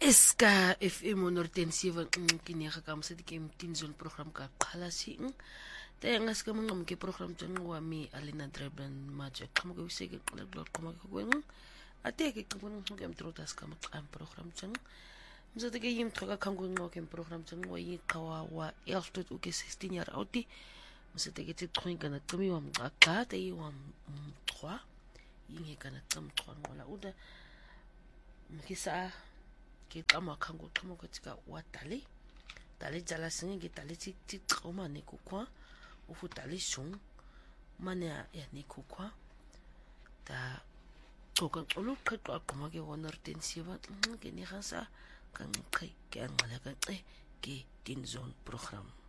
Iska FM 107 kinega ka msa dikem tinzon program ka qhala sing te ngas ka mangam ke program tengwa mi alina dreblan maje qamo ke sege qala qamo ke kwen ate ke qamo ke mtrotas ka maqam program teng msa te ke yim thoka kangu ngo ke program tengwa yi qawa wa elftot u ke 16 jaar oud msa te ke te tkhwin kana qmi wa mqa te yi wa 3 yinge kana qam 3 ngola uda mkisa ke qama khango qamo ke tika watali tali jala singe ke tali ti qoma ne kokwa u fu tali shung mane ya ne kokwa ta qoka qolu qaqwa qoma ke honor tensiva ke ne khasa kan qai ke ngala ka ke tin zone program